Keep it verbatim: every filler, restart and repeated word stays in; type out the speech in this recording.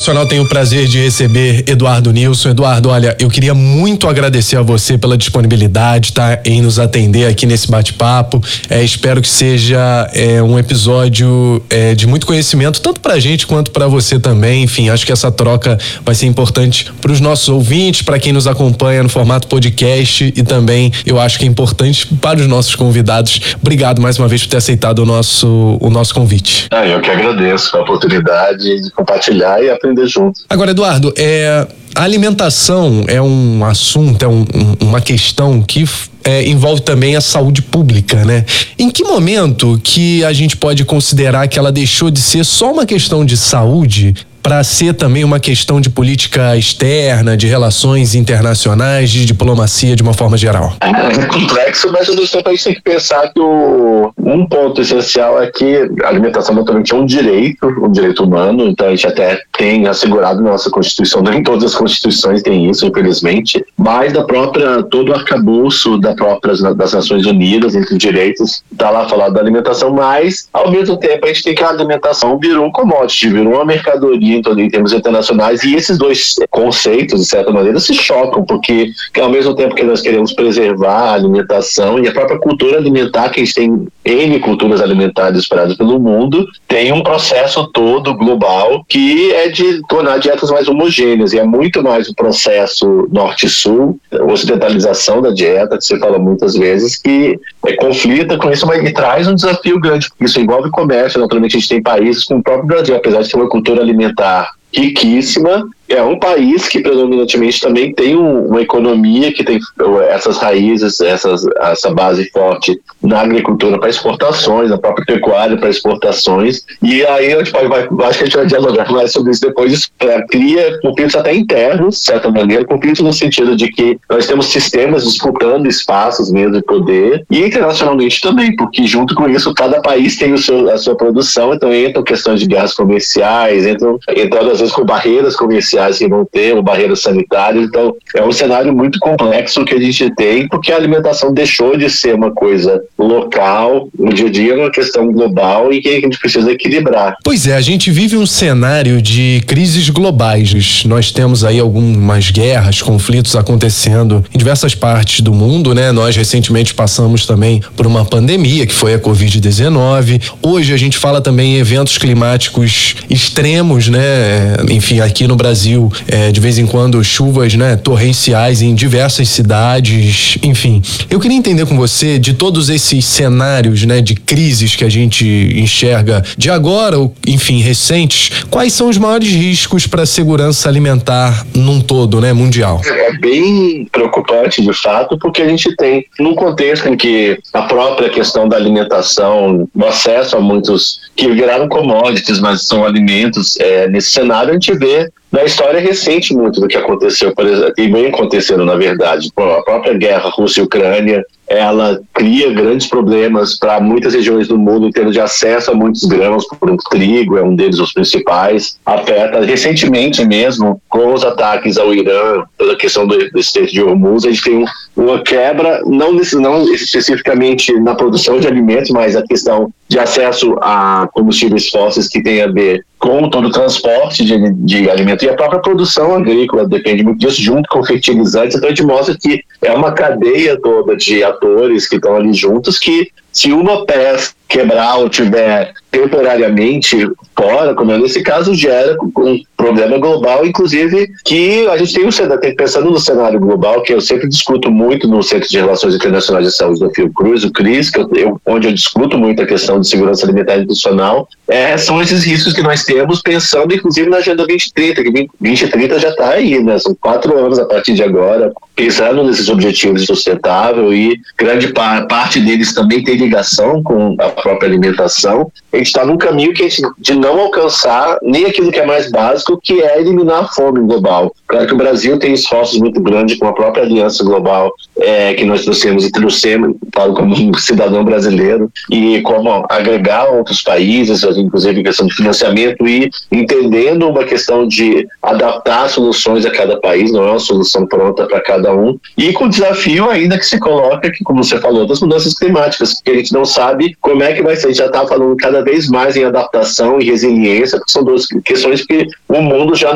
Nacional tem o prazer de receber Eduardo Nilson. Eduardo, olha, eu queria muito agradecer a você pela disponibilidade, tá, em nos atender aqui nesse bate-papo. É, espero que seja é, um episódio é, de muito conhecimento, tanto pra gente quanto pra você também. Enfim, acho que essa troca vai ser importante pros nossos ouvintes, pra quem nos acompanha no formato podcast e também eu acho que é importante para os nossos convidados. Obrigado mais uma vez por ter aceitado o nosso, o nosso convite. Ah, eu que agradeço a oportunidade de compartilhar e aprender junto. Agora, Eduardo, é, a alimentação é um assunto, é um, um, uma questão que é, envolve também a saúde pública, né? Em que momento que a gente pode considerar que ela deixou de ser só uma questão de saúde para ser também uma questão de política externa, de relações internacionais, de diplomacia de uma forma geral? É complexo, mas ao mesmo tempo a gente tem que pensar que o, um ponto essencial é que a alimentação naturalmente é um direito, um direito humano, então a gente até tem assegurado na nossa Constituição, nem todas as Constituições têm isso, infelizmente, mas da própria, todo o arcabouço da própria, das Nações Unidas, entre os direitos, está lá falado da alimentação, mas ao mesmo tempo a gente tem que a alimentação virou um commodity, virou uma mercadoria em termos internacionais, e esses dois conceitos, de certa maneira, se chocam, porque ao mesmo tempo que nós queremos preservar a alimentação e a própria cultura alimentar, que a gente tem N culturas alimentares espalhadas pelo mundo, tem um processo todo global que é de tornar dietas mais homogêneas, e é muito mais o processo norte-sul, ocidentalização da dieta, que você fala muitas vezes, que é, conflita com isso, mas e traz um desafio grande, porque isso envolve comércio. Naturalmente a gente tem países como o próprio Brasil, apesar de ter uma cultura alimentar riquíssima, é um país que predominantemente também tem um, uma economia que tem essas raízes, essas, essa base forte na agricultura para exportações, na própria pecuária para exportações, e aí a gente vai, vai, acho que a gente vai dialogar mais sobre isso depois. Isso é, cria conflitos até internos, de certa maneira, conflitos no sentido de que nós temos sistemas disputando espaços mesmo de poder, e internacionalmente também, porque junto com isso cada país tem o seu, a sua produção, então entram questões de guerras comerciais, entram, entram às vezes com barreiras comerciais que vão ter, ou barreiras sanitárias. Então é um cenário muito complexo que a gente tem, porque a alimentação deixou de ser uma coisa local, no dia a dia é uma questão global e que a gente precisa equilibrar. Pois é, a gente vive um cenário de crises globais. Nós temos aí algumas guerras, conflitos acontecendo em diversas partes do mundo, né? Nós recentemente passamos também por uma pandemia, que foi a covid dezenove. Hoje a gente fala também em eventos climáticos extremos, né? Enfim, aqui no Brasil, é, de vez em quando chuvas, né, torrenciais em diversas cidades, enfim. Eu queria entender com você, de todos esses cenários, né, de crises que a gente enxerga de agora, ou, enfim, recentes, quais são os maiores riscos para a segurança alimentar num todo, né, mundial? É bem preocupante, de fato, porque a gente tem, num contexto em que a própria questão da alimentação, o acesso a muitos que viraram commodities, mas são alimentos, é, nesse cenário a gente vê na história recente muito do que aconteceu, por exemplo, e vem acontecendo na verdade. A própria guerra Rússia e Ucrânia, ela cria grandes problemas para muitas regiões do mundo em termos de acesso a muitos grãos, por exemplo, trigo é um deles, os principais. Afeta recentemente mesmo, com os ataques ao Irã, pela questão do, do Estreito de Hormuz, a gente tem um, uma quebra, não, nesse, não especificamente na produção de alimentos, mas a questão de acesso a combustíveis fósseis que tem a ver com todo o transporte de, de alimento e a própria produção agrícola depende muito disso, junto com fertilizantes. Então a gente mostra que é uma cadeia toda de atores que estão ali juntos, que se uma peça quebrar ou tiver temporariamente fora, como é nesse caso, gera um problema global, inclusive que a gente tem um cenário, pensando no cenário global, que eu sempre discuto muito no Centro de Relações Internacionais de Saúde da Fiocruz, o CRIS, que eu, onde eu discuto muito a questão de segurança alimentar e nutricional, é, são esses riscos que nós temos, pensando inclusive na Agenda vinte trinta, que vinte trinta já está aí, né? São quatro anos a partir de agora, pensando nesses objetivos sustentáveis, e grande par, parte deles também tem ligação com a própria alimentação. A gente está num caminho que a gente, de não alcançar nem aquilo que é mais básico, que é eliminar a fome global. Claro que o Brasil tem esforços muito grandes com a própria Aliança Global é, que nós trouxemos e trouxemos, falo como um cidadão brasileiro, e como agregar outros países, inclusive questão de financiamento, e entendendo uma questão de adaptar soluções a cada país, não é uma solução pronta para cada um, e com o desafio ainda que se coloca, que como você falou, das mudanças climáticas, que a gente não sabe como é que vai ser. A gente já está falando cada vez mais em adaptação e resiliência, porque são duas questões que o mundo já